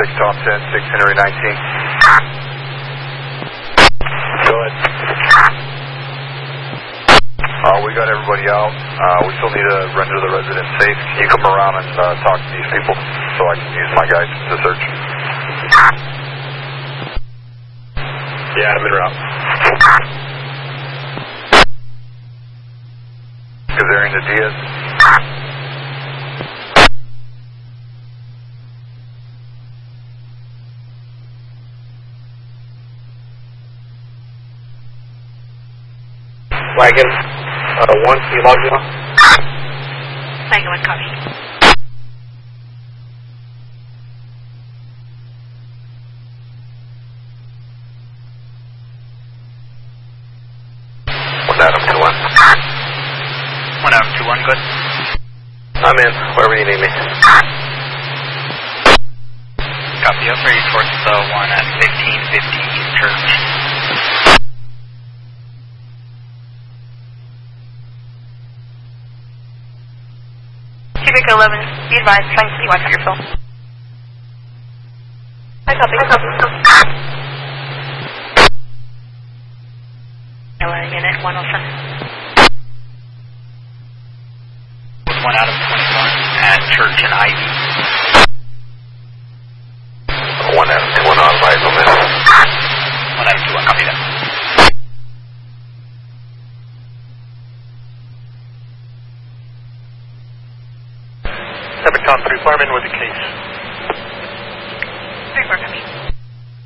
Top 10, 6 Henry 19. Go ahead. We got everybody out. We still need to render the residents safe. Can you come around and talk to these people so I can use my guys to search? Yeah, I'm en route. Because they're in the Diaz. Wagon, 1, can you log me on? Wagon 1, copy. Adam 2-1. 1 Adam 2-1, good. I'm in, wherever you need me. Copy, I'll ready towards the one at 1550 East Church. Cubic 11, be advised, trying to see what's on your phone. I copy. Unit 107. With 1 Adam 21 at Church and Ivy. 1 Adam 2-1 on by the minute. 1 Adam 2-1, copy that. Epic Tom 3 Fireman with the case. 3-4, copy.